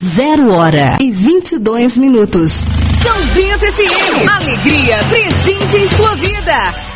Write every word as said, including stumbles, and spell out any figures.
Zero hora e vinte e dois minutos. São Bento F M. Alegria presente em sua vida.